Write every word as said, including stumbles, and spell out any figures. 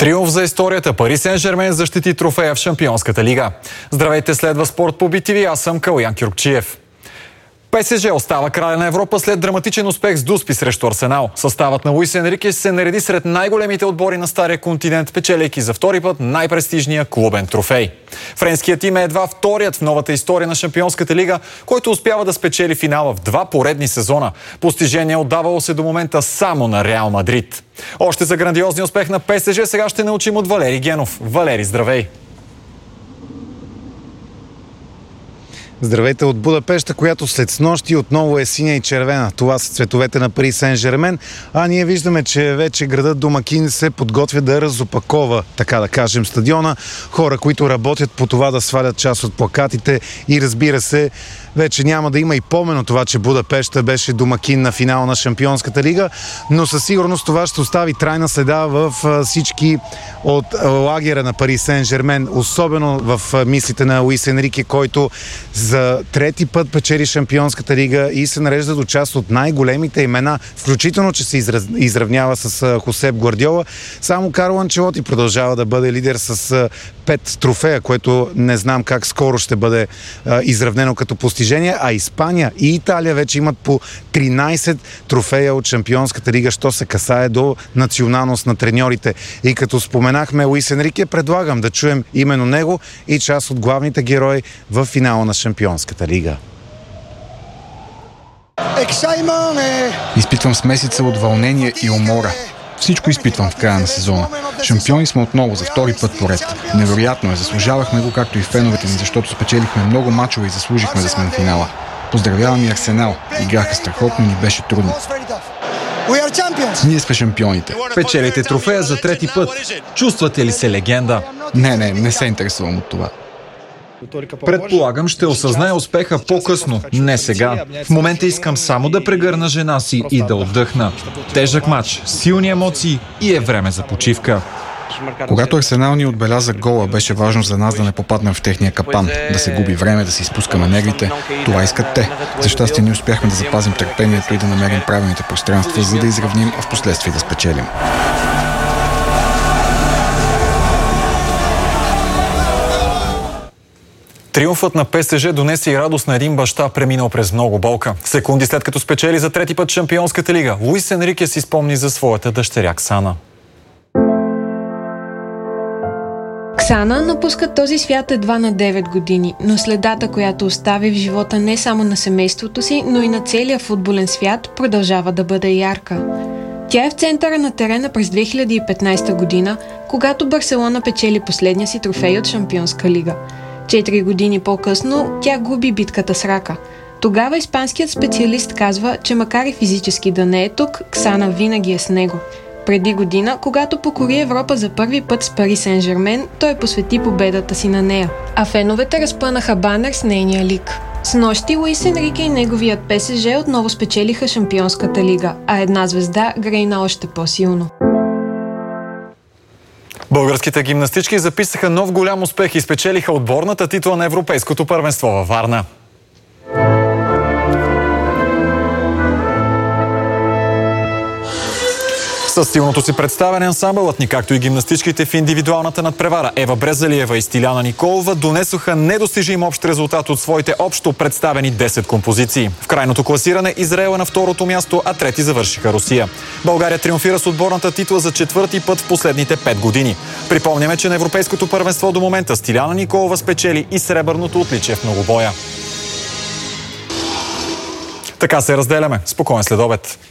Триумф за историята. Пари Сен-Жермен защити трофея в Шампионската лига. Здравейте, следва спорт по Би Ти Ви. Аз съм Калуян Кюркчиев. ПСЖ остава краля на Европа след драматичен успех с Дуспи срещу Арсенал. Съставът на Луис Енрике се нареди сред най-големите отбори на стария континент, печелейки за втори път най-престижния клубен трофей. Френският тим е едва вторият в новата история на Шампионската лига, който успява да спечели финала в два поредни сезона. Постижение отдавало се до момента само на Реал Мадрид. Още за грандиозния успех на ПСЖ сега ще научим от Валери Генов. Валери, здравей! Здравейте от Будапеща, която след снощи отново е синя и червена. Това са цветовете на Пари Сен-Жермен, а ние виждаме, че вече градът домакин се подготвя да разопакова, така да кажем, стадиона. Хора, които работят по това да свалят част от плакатите и, разбира се, вече няма да има и помен от това, че Будапеща беше домакин на финал на Шампионската лига, но със сигурност това ще остави трайна следа в всички от лагера на Пари Сен-Жермен, особено в мислите на Луис Енрике, който за трети път печели Шампионската лига и се нарежда до част от най-големите имена, включително, че се изравнява с Хосеп Гвардиола. Само Карло Анчелоти продължава да бъде лидер с пет трофея, което не знам как скоро ще бъде а, изравнено като постижение, а Испания и Италия вече имат по тринайсет трофея от Шампионската лига, що се касае до националност на треньорите. И като споменахме Луис Енрике, предлагам да чуем именно него и част от главните герои в финала на Шампионската лига. Изпитвам смесица от вълнение и умора. Всичко изпитвам в края на сезона. Шампиони сме отново за втори път поред. Невероятно е, заслужавахме го, както и феновете ни, защото спечелихме много мачове и заслужихме да сме на финала. Поздравявам и Арсенал. Играха страхотно и ни беше трудно. Ние сме шампионите. Печелите трофея за трети път. Чувствате ли се легенда? Не, не, не се интересувам от това. Предполагам, ще осъзнае успеха по-късно, не сега. В момента искам само да прегърна жена си и да отдъхна. Тежък мач, силни емоции и е време за почивка. Когато Арсенал ни отбеляза гола, беше важно за нас да не попаднем в техния капан, да се губи време, да се изпускаме нервите. Това искат те. За щастие ние успяхме да запазим търпението и да намерим правилните пространства, за да изравним, а в последствие да спечелим. Триумфът на ПСЖ донесе и радост на един баща, преминал през много болка. Секунди след като спечели за трети път Шампионската лига, Луис Енрике си спомни за своята дъщеря Ксана. Ксана напуска този свят едва на девет години, но следата, която остави в живота не само на семейството си, но и на целия футболен свят, продължава да бъде ярка. Тя е в центъра на терена през две хиляди и петнайсета година, когато Барселона печели последния си трофей от Шампионска лига. Четири години по-късно тя губи битката с рака. Тогава испанският специалист казва, че макар и физически да не е тук, Ксана винаги е с него. Преди година, когато покори Европа за първи път с Пари Сен-Жермен, той посвети победата си на нея. А феновете разпънаха банер с нейния лик. С нощи Луис Енрике и неговият ПСЖ отново спечелиха Шампионската лига, а една звезда грейна още по-силно. Българските гимнастички записаха нов голям успех и спечелиха отборната титла на Европейското първенство във Варна. С силното си представяне ансамбълът ни, както и гимнастичките в индивидуалната надпревара Ева Брезалиева и Стиляна Николова донесоха недостижим общ резултат от своите общо представени десет композиции. В крайното класиране Израел е на второто място, а трети завършиха Русия. България триумфира с отборната титла за четвърти път в последните пет години. Припомняме, че на Европейското първенство до момента Стиляна Николова спечели и сребърното отличие в многобоя. Така се разделяме. Спокоен следобед.